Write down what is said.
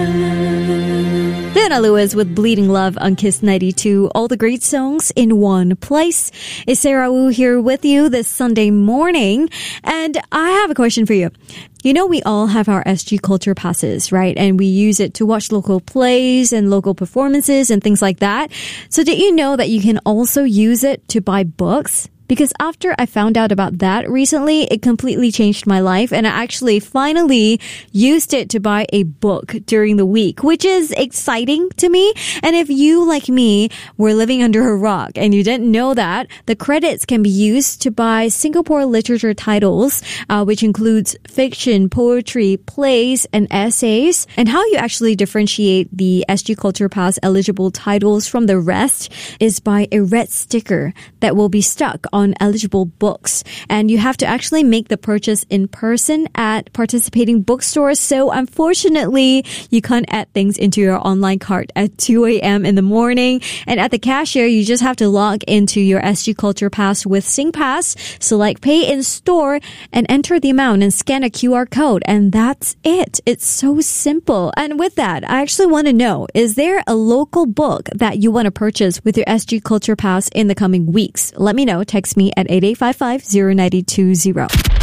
Leona Lewis with Bleeding Love on Kiss 92. All the great songs in one place. It's Sarah Wu here with you this Sunday morning. And I have a question for you. You know, we all have our SG Culture passes, right? And we use it to watch local plays and local performances and things like that. So did you know that you can also use it to buy books? Because after I found out about that recently, it completely changed my life. And I actually finally used it to buy a book during the week, which is exciting to me. And if you, like me, were living under a rock and you didn't know that, the credits can be used to buy Singapore literature titles, which includes fiction, poetry, plays, and essays. And how you actually differentiate the SG Culture Pass eligible titles from the rest is by a red sticker that will be stuck on eligible books. And you have to actually make the purchase in person at participating bookstores. So unfortunately, you can't add things into your online cart at 2 a.m. in the morning. And at the cashier, you just have to log into your SG Culture Pass with SingPass, select Pay in Store, and enter the amount and scan a QR code. And that's it. It's so simple. And with that, I actually want to know, is there a local book that you want to purchase with your SG Culture Pass in the coming weeks? Let me know. Text me at 8855 0920.